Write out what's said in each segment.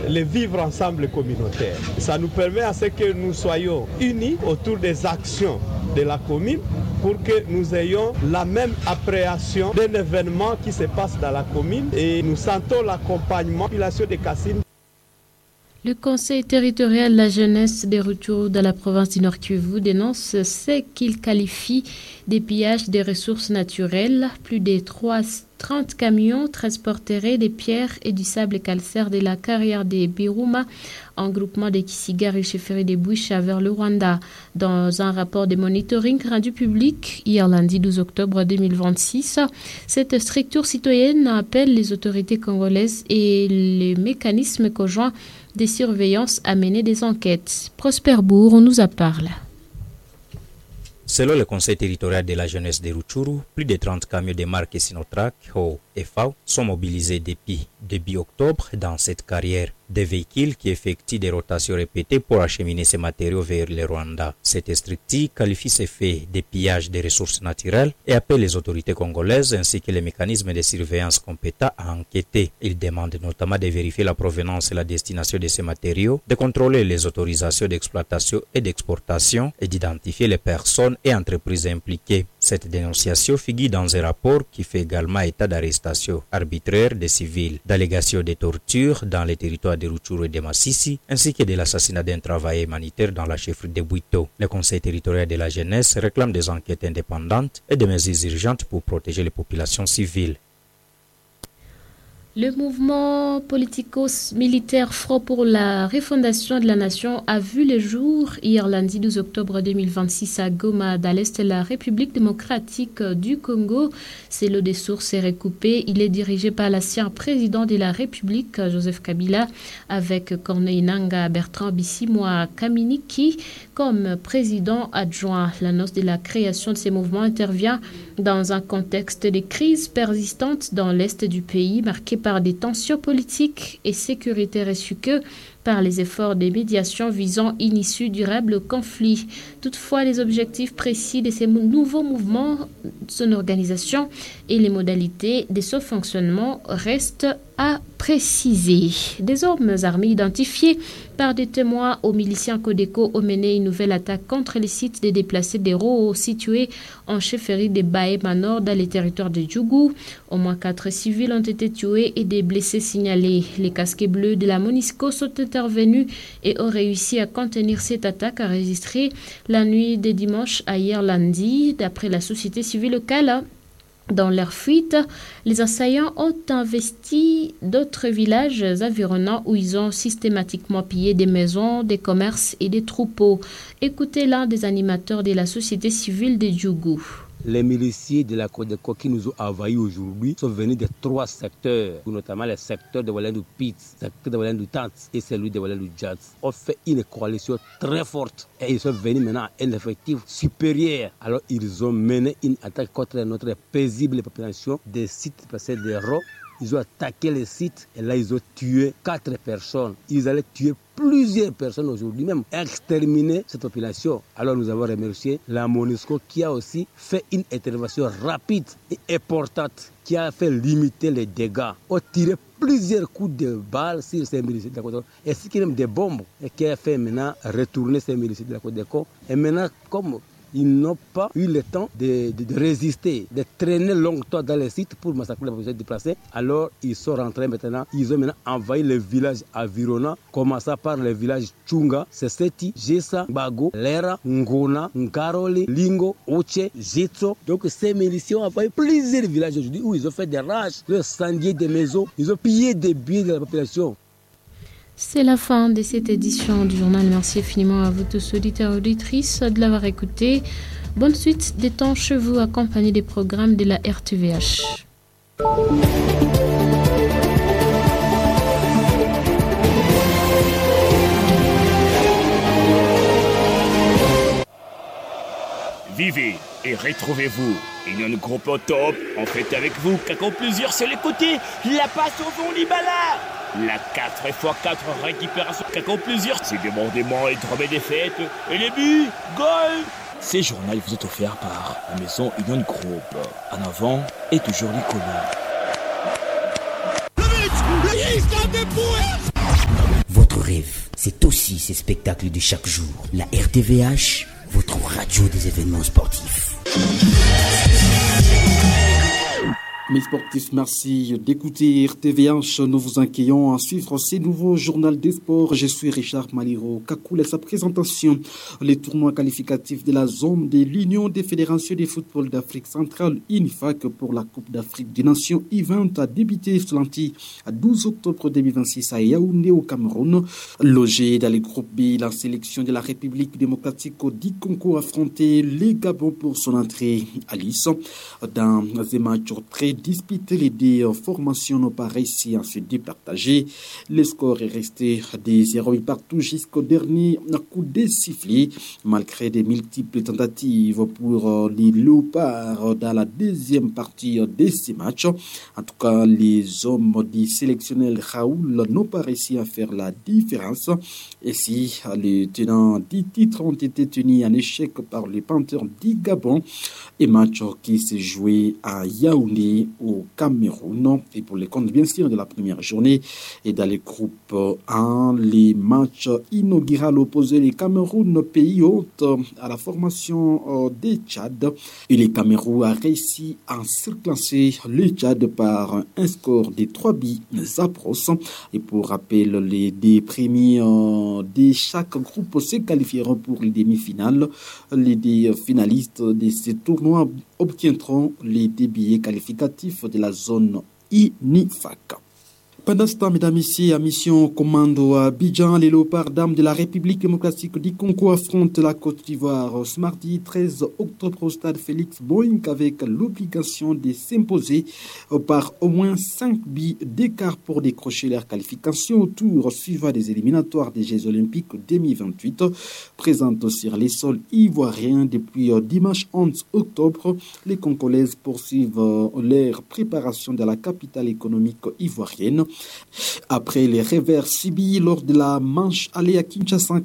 le vivre ensemble communautaire. Ça nous permet à ce que nous soyons unis autour des actions de la commune pour que nous ayons la même appréhension d'un événement qui se passe dans la commune et nous sentons l'accompagnement de la population de Cassine. Le Conseil territorial de la jeunesse des Rutshuru de la province du Nord Kivu dénonce ce qu'il qualifie des pillages des ressources naturelles. Plus de 30 camions transporteraient des pierres et du sable calcaire de la carrière des Biruma en groupement de Kisiga et chefferie des Boucha vers le Rwanda. Dans un rapport de monitoring rendu public hier lundi 12 octobre 2026, cette structure citoyenne appelle les autorités congolaises et les mécanismes conjoints des surveillances à mener des enquêtes. Prosper Bourg nous en parle. Selon le Conseil territorial de la jeunesse de Rutshuru, plus de 30 camions de marque Sinotrac, Ho et FAO sont mobilisés depuis début octobre dans cette carrière. Des véhicules qui effectuent des rotations répétées pour acheminer ces matériaux vers le Rwanda. Cette structure qualifie ces faits de pillage des ressources naturelles et appelle les autorités congolaises ainsi que les mécanismes de surveillance compétents à enquêter. Il demande notamment de vérifier la provenance et la destination de ces matériaux, de contrôler les autorisations d'exploitation et d'exportation et d'identifier les personnes et entreprises impliquées. Cette dénonciation figure dans un rapport qui fait également état d'arrestation arbitraire des civils, d'allégations de torture dans les territoires de Rutshuru et de Masisi, ainsi que de l'assassinat d'un travailleur humanitaire dans la chefferie de Bwito. Le Conseil territorial de la jeunesse réclame des enquêtes indépendantes et des mesures urgentes pour protéger les populations civiles. Le mouvement politico-militaire Front pour la refondation de la nation a vu le jour hier lundi 12 octobre 2026 à Goma, dans l'Est de la République démocratique du Congo. C'est l'eau des sources est recoupé. Il est dirigé par l'ancien président de la République, Joseph Kabila, avec Corneille Nangaa, Bertrand Bisimwa Kaminiki comme président adjoint. L'annonce de la création de ces mouvements intervient dans un contexte de crise persistante dans l'Est du pays, marqué par des tensions politiques et sécuritaires ainsi que par les efforts de médiation visant une issue durable au conflit. Toutefois, les objectifs précis de ces nouveaux mouvements, son organisation et les modalités de son fonctionnement restent à préciser. Des hommes armés identifiés par des témoins aux miliciens Codeco ont mené une nouvelle attaque contre les sites des déplacés d'Hérault situés en chefferie de Bahema Nord dans les territoires de Djougou. Au moins 4 civils ont été tués et des blessés signalés. Les casquets bleus de la MONUSCO sont intervenus et ont réussi à contenir cette attaque enregistrée la nuit de dimanche à hier lundi. D'après la société civile locale, dans leur fuite, les assaillants ont investi d'autres villages environnants où ils ont systématiquement pillé des maisons, des commerces et des troupeaux. Écoutez l'un des animateurs de la société civile de Djougou. Les miliciens de la Codeco qui nous ont envahis aujourd'hui sont venus de 3 secteurs, notamment les secteurs de Walendu Pit, le secteur de Walendu Tant et celui de Walendu Jazz. On fait une coalition très forte et ils sont venus maintenant à un effectif supérieur. Alors ils ont mené une attaque contre notre paisible population des sites passés des Ro. Ils ont attaqué les sites et là ils ont tué 4 personnes. Ils allaient tuer plusieurs personnes aujourd'hui, même exterminer cette population. Alors nous avons remercié la MONUSCO qui a aussi fait une intervention rapide et importante, qui a fait limiter les dégâts. On tiré plusieurs coups de balles sur ces miliciens de la Codeco, ainsi que même des bombes, et qui a fait maintenant retourner ces miliciens de la Codeco. Et maintenant, comme ils n'ont pas eu le temps de résister, de traîner longtemps dans les sites pour massacrer la population déplacée. Alors, ils sont rentrés maintenant. Ils ont maintenant envahi les villages environnants, commençant par les villages Tchunga, Seseti, Jessa, Bago, Lera, Ngona, Nkaroli, Lingo, Oche, Jetso. Donc, ces miliciens ont envahi plusieurs villages aujourd'hui où ils ont fait des rages, ils ont incendié des maisons, ils ont pillé des biens de la population. C'est la fin de cette édition du journal. Merci infiniment à vous tous, auditeurs et auditrices, de l'avoir écouté. Bonne suite des temps chez vous, accompagnés des programmes de la RTVH. Vivez et retrouvez-vous. Union Groupe au top, en fait avec vous, qu'accord plusieurs sur les côtés, la passe au fond Libala. La 4x4 récupération, qu'accord plusieurs, c'est débordement et drame des fêtes, et les buts, goal. Ces journaux vous est offert par la maison Union Group. En avant et toujours l'icône. rêves, c'est aussi ces spectacles de chaque jour. La RTVH, votre radio des événements sportifs. Mes sportifs, merci d'écouter RTVH. Nous vous accueillons à suivre ces nouveaux journaux des sports. Je suis Richard Maliro Kakoul et sa présentation. Les tournois qualificatifs de la zone de l'Union des fédérations de football d'Afrique centrale, UNIFAC, pour la Coupe d'Afrique des Nations U20 a débuté ce lundi à 12 octobre 2026 à Yaoundé au Cameroun. Logé dans le groupe B, la sélection de la République démocratique du Congo a affronté les Gabon pour son entrée à l'IS. Dans un match très disputé, les deux formations n'ont pas réussi à se départager. Le score est resté des 0 partout jusqu'au dernier coup de sifflet, malgré des multiples tentatives pour les Léopards dans la deuxième partie de ces matchs. En tout cas, les hommes du sélectionneur Raoul n'ont pas réussi à faire la différence. Et si les tenants du titre ont été tenus en échec par les Panthers du Gabon, et match qui s'est joué à Yaoundé au Cameroun. Et pour les comptes, bien sûr, de la première journée, et dans les groupes 1, les matchs inauguraux opposés les Cameroun, pays hôte, à la formation des Tchad. Et les Cameroun a réussi à surclasser le Tchad par un score de 3 buts à pros. Et pour rappel, les deux premiers de chaque groupe se qualifieront pour les demi-finales. Les deux finalistes de ce tournoi obtiendront les deux billets qualificatifs de la zone UNIFAC. Pendant ce temps, mesdames et messieurs, à mission commando à Abidjan, les Léopards d'Armes de la République démocratique du Congo affrontent la Côte d'Ivoire ce mardi 13 octobre au stade Félix Boing avec l'obligation de s'imposer par au moins 5 buts d'écart pour décrocher leur qualification au tour suivant des éliminatoires des Jeux Olympiques 2028. Présentes sur les sols ivoiriens depuis dimanche 11 octobre, les Congolaises poursuivent leur préparation dans la capitale économique ivoirienne. Après les revers subis lors de la manche aller à Kinshasa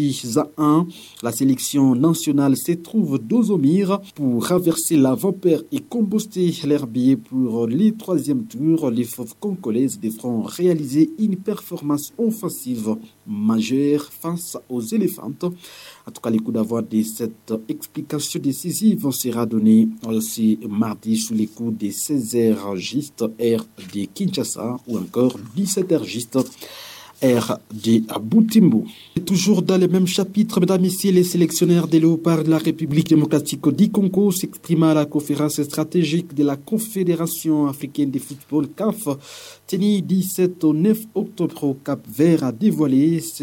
4-1, la sélection nationale se trouve dos au mur pour traverser la vapeur et composter leurs billets pour les troisième tours. Les fauves congolaises devront réaliser une performance offensive majeure face aux éléphantes. En tout cas, les coups d'avant de cette explication décisive sera donné ce mardi sous les coups de 16h juste heure de Kinshasa ou encore 17h juste heure de Butembo. Et toujours dans le même chapitre, mesdames et messieurs, les sélectionneurs des Léopards de la République démocratique du Congo s'exprima à la conférence stratégique de la Confédération africaine de football CAF, tenue 17 au 9 octobre au Cap-Vert, a dévoilé ce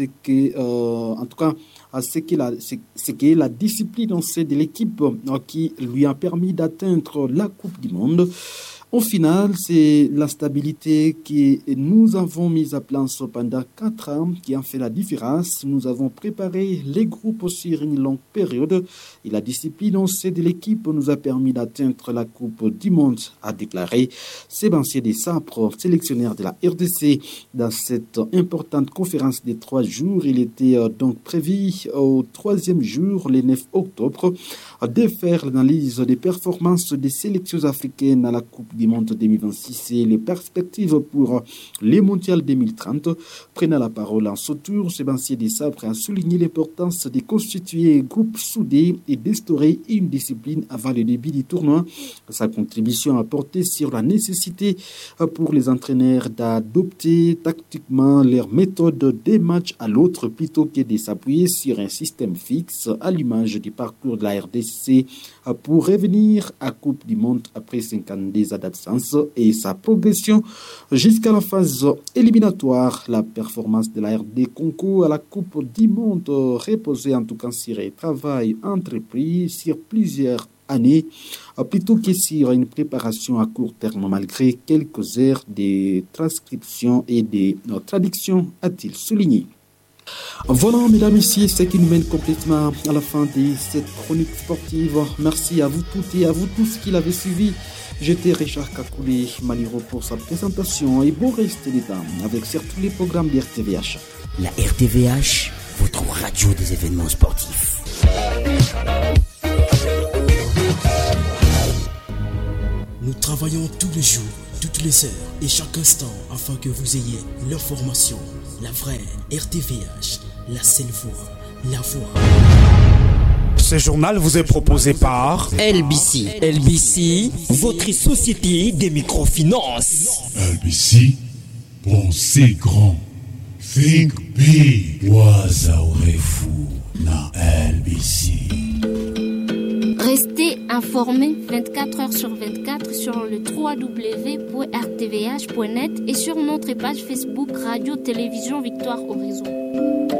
qu'est la discipline de l'équipe qui lui a permis d'atteindre la Coupe du Monde. Au final, c'est la stabilité que nous avons mise à place pendant 4 ans qui a fait la différence. Nous avons préparé les groupes sur une longue période et la discipline de l'équipe nous a permis d'atteindre la Coupe du Monde, a déclaré Sébastien Desabre, sélectionneur de la RDC. Dans cette importante conférence de 3 jours, il était donc prévu au 3e jour, le 9 octobre, de faire l'analyse des performances des sélections africaines à la Coupe du Monde 2026 et les perspectives pour les mondiales 2030. Prenant la parole en ce tour, Sébastien Desabre a souligné l'importance de constituer un groupe soudé et d'instaurer une discipline avant le début du tournoi. Sa contribution a porté sur la nécessité pour les entraîneurs d'adopter tactiquement leur méthode d'un match à l'autre plutôt que de s'appuyer sur un système fixe à l'image du parcours de la RDC pour revenir à Coupe du Monde après 52 ans d'absence et sa progression jusqu'à la phase éliminatoire. La performance de la RD Congo à la Coupe du Monde reposait en tout cas sur un travail entrepris sur plusieurs années plutôt que sur une préparation à court terme malgré quelques heures de transcription et de traduction, a-t-il souligné. Voilà, mesdames et messieurs, ce qui nous mène complètement à la fin de cette chronique sportive. Merci à vous toutes et à vous tous qui l'avez suivi. J'étais Richard Kakoulé Maliro pour sa présentation et bon reste des dames avec surtout les programmes de RTVH. La RTVH, votre radio des événements sportifs. Nous travaillons tous les jours, toutes les heures et chaque instant afin que vous ayez l'information la vraie RTVH, la seule voix, la voix. Ce journal vous est proposé par LBC. LBC, votre société des microfinances. LBC, pensez grand. Think big. Wazaurez-vous na LBC. Restez informés 24 heures sur 24 sur le www.rtvh.net et sur notre page Facebook Radio Télévision Victoire Horizon.